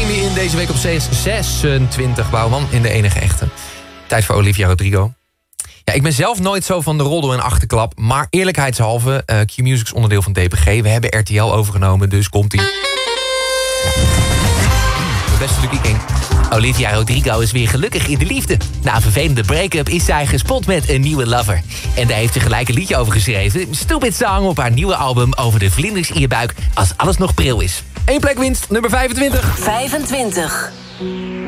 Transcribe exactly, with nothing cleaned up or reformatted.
Family in deze week op zesentwintig. Bouwman in de enige echte. Tijd voor Olivia Rodrigo. Ja, ik ben zelf nooit zo van de roddel en achterklap. Maar eerlijkheidshalve, uh, Q-Music is onderdeel van D P G. We hebben R T L overgenomen, dus komt-ie. De beste Lucky King. Olivia Rodrigo is weer gelukkig in de liefde. Na een vervelende break-up is zij gespot met een nieuwe lover. En daar heeft ze gelijk een liedje over geschreven. Stupid Song op haar nieuwe album over de vlinders in je buik als alles nog pril is. Eén plek winst, nummer vijfentwintig. vijfentwintig.